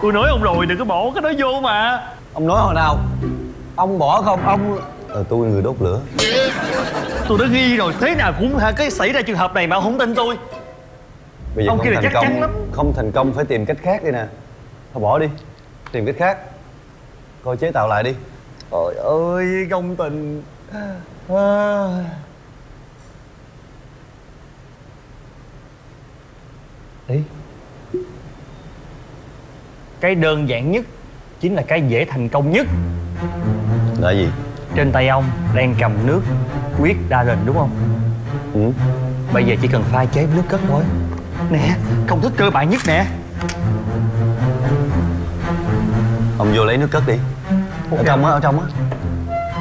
Tôi nói ông rồi, đừng có bỏ cái đó vô mà. Ông nói hồi nào? Ông bỏ không? Ông... tôi người đốt lửa. Tôi đã ghi rồi, thế nào cũng cái xảy ra trường hợp này mà ông không tin tôi. Bây giờ ông kia là chắc chắn lắm. Không thành công phải tìm cách khác đi nè. Thôi bỏ đi, tìm cách khác. Coi chế tạo lại đi. Trời ơi, công tình. Ý. Cái đơn giản nhất chính là cái dễ thành công nhất. Là gì? Trên tay ông đang cầm nước huyết đa rình đúng không? Ừ. Bây giờ chỉ cần pha chế với nước cất thôi. Nè, công thức cơ bản nhất nè. Ông vô lấy nước cất đi. Ở trong á, ở trong á.